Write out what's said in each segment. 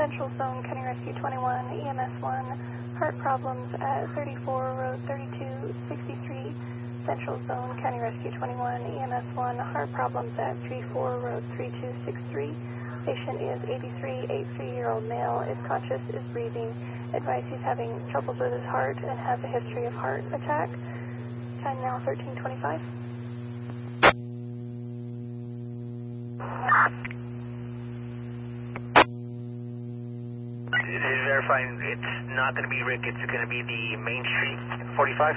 Central Zone, County Rescue 21, EMS 1, heart problems at 34, Road 3263. Central Zone, County Rescue 21, EMS 1, heart problems at 34, Road 3263. Patient is 83-year-old male, is conscious, is breathing. Advice he's having troubles with his heart and has a history of heart attack. Time now 13:25. Verifying it's not going to be Rick, it's going to be the Main Street 45.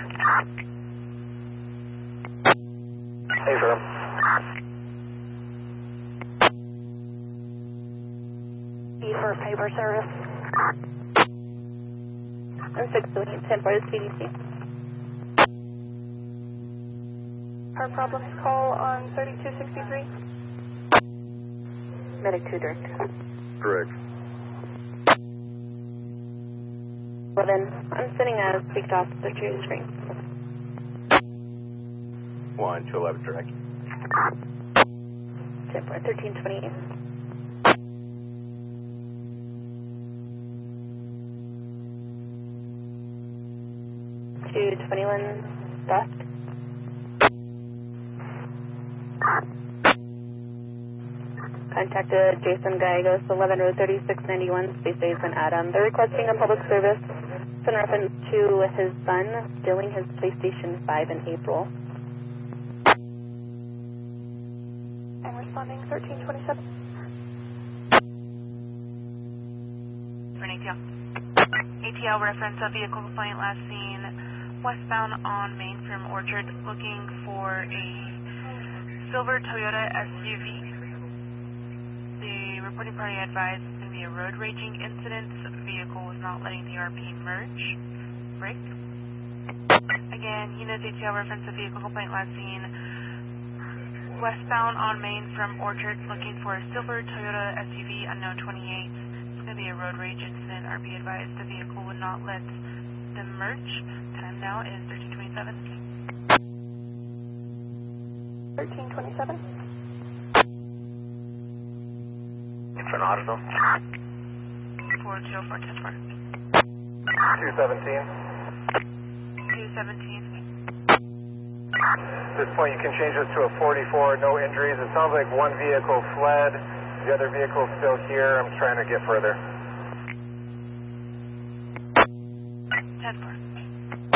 Hey, firm. For paper service. I'm 6 10 for the CDC. Heart problems call on 3263. Medic 2 direct. Correct. 11. I'm sending a speak to officer to the screen. 1 to 11 direct. 10 for 1328. 221 dust. Contacted Jason Gallegos, 11 Road 3691, Space Station Adam. They're requesting a public service in reference to his son stealing his PlayStation 5 in April. I'm responding 1327. For an ATL. ATL reference of vehicle complaint last seen westbound on Main from Orchard looking for a silver Toyota SUV. The reporting party advised it's going to be a road raging incident. The vehicle was not letting the RP merge. Break. Again, units ATL reference of vehicle complaint last seen westbound on Main from Orchard looking for a silver Toyota SUV unknown 28. It's going to be a road rage incident. RP advised the vehicle would not let them merge. Time now is 1327. 1327. For an auto. 404 10 4. 217. 217. At this point, you can change this to a 44, no injuries. It sounds like one vehicle fled. The other vehicle's still here. I'm trying to get further. 10 4.